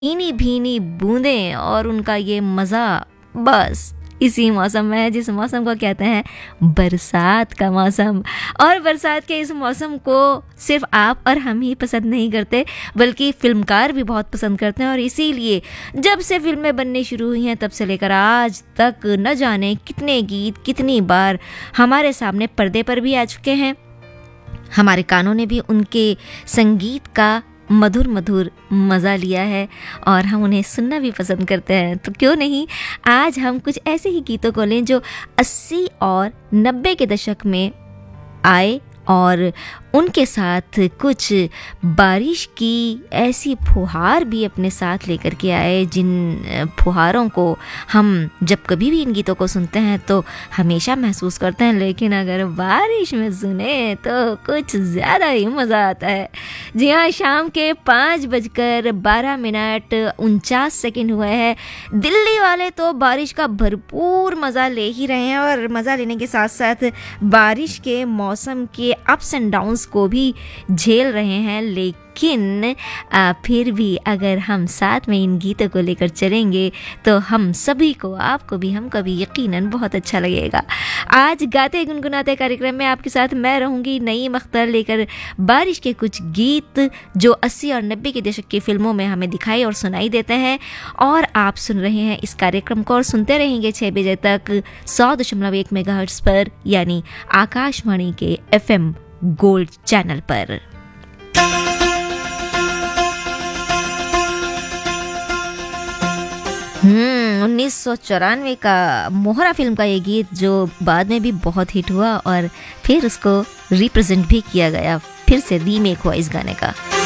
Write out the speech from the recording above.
भीनी भीनी बूंदें और उनका ये मज़ा बस इसी मौसम में है, जिस मौसम को कहते हैं बरसात का मौसम। और बरसात के इस मौसम को सिर्फ आप और हम ही पसंद नहीं करते, बल्कि फिल्मकार भी बहुत पसंद करते हैं। और इसीलिए जब से फिल्में बननी शुरू हुई हैं तब से लेकर आज तक न जाने कितने गीत कितनी बार हमारे सामने पर्दे पर भी आ चुके हैं। हमारे कानों ने भी उनके संगीत का मधुर मधुर मज़ा लिया है और हम उन्हें सुनना भी पसंद करते हैं। तो क्यों नहीं आज हम कुछ ऐसे ही गीतों को लें जो 80 और 90 के दशक में आए और उनके साथ कुछ बारिश की ऐसी फुहार भी अपने साथ लेकर के आए, जिन फुहारों को हम जब कभी भी इन गीतों को सुनते हैं तो हमेशा महसूस करते हैं, लेकिन अगर बारिश में सुने तो कुछ ज़्यादा ही मज़ा आता है। जी हाँ, शाम के 5:12:49 हुए हैं। दिल्ली वाले तो बारिश का भरपूर मज़ा ले ही रहे हैं और मज़ा लेने के साथ साथ बारिश के मौसम के अप्स एंड डाउन्स को भी झेल रहे हैं। लेकिन फिर भी अगर हम साथ में इन गीतों को लेकर चलेंगे तो हम सभी को, आपको भी हमको भी यकीनन बहुत अच्छा लगेगा। आज गाते गुनगुनाते कार्यक्रम में आपके साथ मैं रहूंगी नईम अख्तर, लेकर बारिश के कुछ गीत जो 80 और 90 के दशक की फिल्मों में हमें दिखाई और सुनाई देते हैं। और आप सुन रहे हैं इस कार्यक्रम को और सुनते रहेंगे 6 बजे तक 100.1 मेगाहर्ट्ज पर, यानी आकाशवाणी के FM गोल्ड चैनल पर। 1994 का मोहरा फिल्म का ये गीत जो बाद में भी बहुत हिट हुआ और फिर उसको रिप्रेजेंट भी किया गया, फिर से रीमेक हुआ इस गाने का।